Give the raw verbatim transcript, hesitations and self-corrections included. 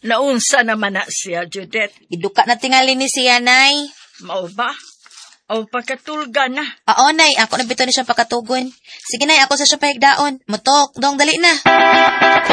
Naunsa naman na siya, Judith. Iduka na tingali ni siya, nay. Mao ba? O pagkatulga na. Oo, nay. Ako na bito ni siya pakatugon. Sige, nay. Ako sa siya pahigdaon. Mutok. Dong, dali na.